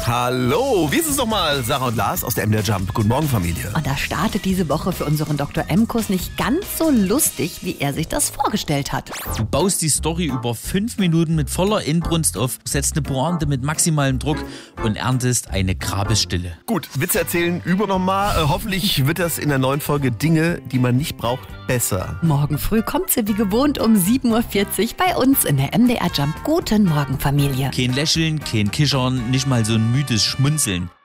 Hallo, wie ist es nochmal? Sarah und Lars aus der MDR Jump. Guten Morgen, Familie. Und da startet diese Woche für unseren Dr. M-Kurs nicht ganz so lustig, wie er sich das vorgestellt hat. Du baust die Story über 5 Minuten mit voller Inbrunst auf, setzt eine Pointe mit maximalem Druck und erntest eine Grabesstille. Gut, Witze erzählen über nochmal. Hoffentlich wird das in der neuen Folge Dinge, die man nicht braucht, besser. Morgen früh kommt sie wie gewohnt um 7.40 Uhr bei uns in der MDR Jump. Guten Morgen, Familie. Kein Lächeln, kein Kichern, nicht mal so ein müdes Schmunzeln.